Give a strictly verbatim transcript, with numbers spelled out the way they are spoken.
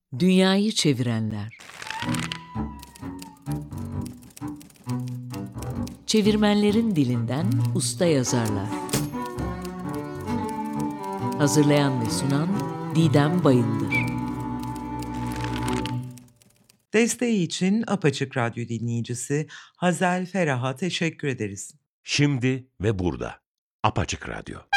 Dünyayı çevirenler. Çevirmenlerin dilinden usta yazarlar. Hazırlayan ve sunan Didem Bayındır. Desteği için Apaçık Radyo dinleyicisi Hazel Ferah'a teşekkür ederiz. Şimdi ve burada. Apaçık Radyo.